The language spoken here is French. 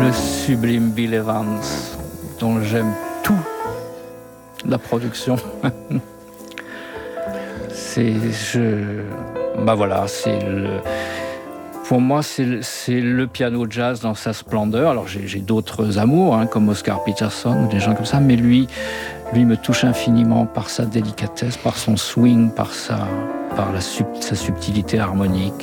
le sublime Bill Evans, dont j'aime tout la production. Pour moi, c'est le piano jazz dans sa splendeur. Alors j'ai d'autres amours, comme Oscar Peterson ou des gens comme ça, mais lui me touche infiniment par sa délicatesse, par son swing, par sa subtilité harmonique.